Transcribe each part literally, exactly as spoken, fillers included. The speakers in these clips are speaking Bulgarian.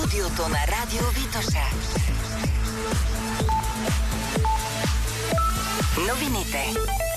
Студиото на Радио Витоша. Новините.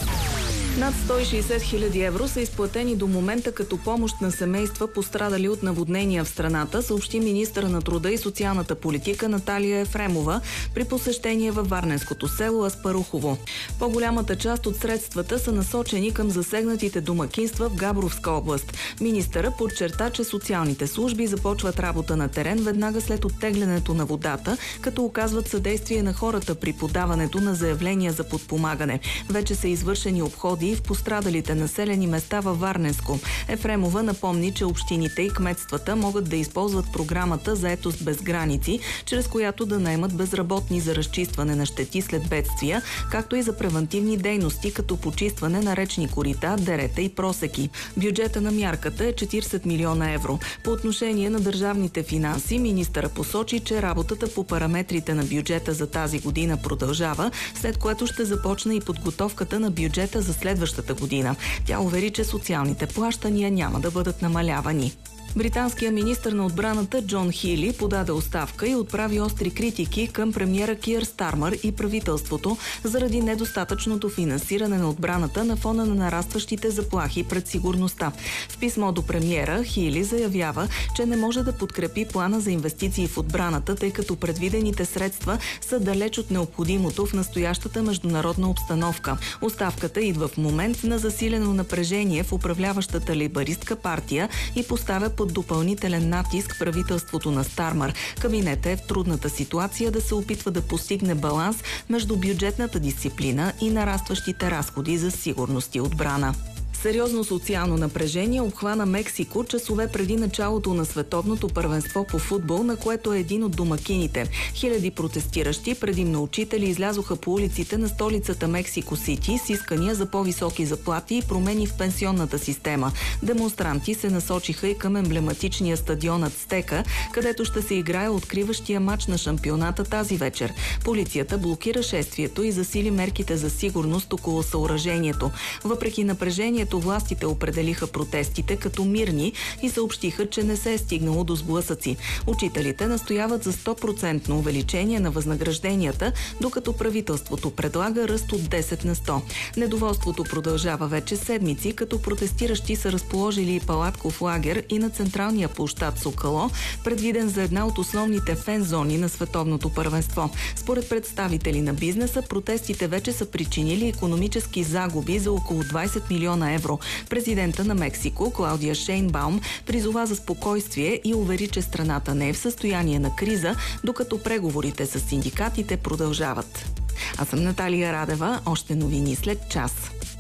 Над сто и шейсет хиляди евро са изплатени до момента като помощ на семейства, пострадали от наводнения в страната, съобщи министъра на труда и социалната политика Наталия Ефремова при посещение във варненското село Аспарухово. По-голямата част от средствата са насочени към засегнатите домакинства в Габровска област. Министъра подчерта, че социалните служби започват работа на терен веднага след оттеглянето на водата, като оказват съдействие на хората при подаването на заявления за подпомагане. Вече са извършени обходи в пострадалите населени места във Варненско. Ефремова напомни, че общините и кметствата могат да използват програмата Заетост без граници, чрез която да наемат безработни за разчистване на щети след бедствия, както и за превантивни дейности, като почистване на речни корита, дерета и просеки. Бюджета на мярката е четирийсет милиона евро. По отношение на държавните финанси, министъра посочи, че работата по параметрите на бюджета за тази година продължава, след което ще започне и подготовката на бюджета за следващата година. Тя увери, че социалните плащания няма да бъдат намалявани. Британският министър на отбраната Джон Хили подаде оставка и отправи остри критики към премиера Кийър Стармър и правителството заради недостатъчното финансиране на отбраната на фона на нарастващите заплахи пред сигурността. В писмо до премиера Хили заявява, че не може да подкрепи плана за инвестиции в отбраната, тъй като предвидените средства са далеч от необходимото в настоящата международна обстановка. Оставката идва в момент на засилено напрежение в управляващата лейбъристка партия и поставя под допълнителен натиск правителството на Стармър. Кабинетът е в трудната ситуация да се опитва да постигне баланс между бюджетната дисциплина и нарастващите разходи за сигурност и отбрана. Сериозно социално напрежение обхвана Мексико часове преди началото на световното първенство по футбол, на което е един от домакините. Хиляди протестиращи, предимно учители, излязоха по улиците на столицата Мексико Сити с искания за по-високи заплати и промени в пенсионната система. Демонстранти се насочиха и към емблематичния стадион Ацтека, където ще се играе откриващия матч на шампионата тази вечер. Полицията блокира шествието и засили мерките за сигурност около съоръжението. Въпреки напрежението, властите определиха протестите като мирни и съобщиха, че не се е стигнало до сблъсъци. Учителите настояват за сто процента увеличение на възнагражденията, докато правителството предлага ръст от десет на сто. Недоволството продължава вече седмици, като протестиращи са разположили и палатков лагер и на централния площад Сокало, предвиден за една от основните фен-зони на световното първенство. Според представители на бизнеса, протестите вече са причинили икономически загуби за около двайсет милиона евро. Президента на Мексико Клаудия Шейнбаум призова за спокойствие и увери, че страната не е в състояние на криза, докато преговорите с синдикатите продължават. Аз съм Наталия Радева. Още новини след час.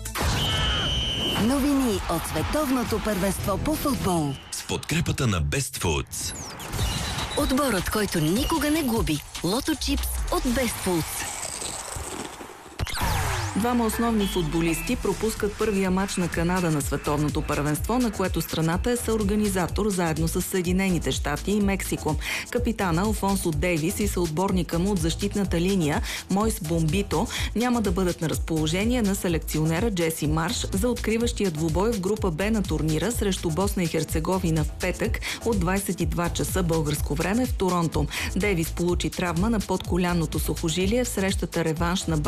Новини от световното първенство по футбол с подкрепата на Best Foods. Отборът, който никога не губи. Лото чипс от Best Foods. Двама основни футболисти пропускат първия матч на Канада на световното първенство, на което страната е съорганизатор заедно с Съединените щати и Мексико. Капитана Алфонсо Дейвис и съотборника му от защитната линия Мойс Бомбито няма да бъдат на разположение на селекционера Джеси Марш за откриващия двубой в група Б на турнира срещу Босна и Херцеговина в петък от двайсет и два часа българско време в Торонто. Дейвис получи травма на подколянното сухожилие в срещата реванш на